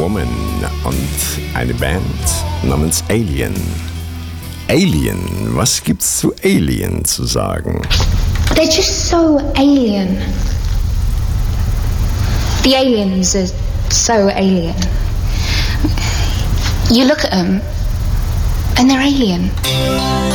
Woman und eine Band namens Alien. Alien, was gibt's zu Alien zu sagen? They're just so alien. The aliens are so alien. You look at them and they're alien.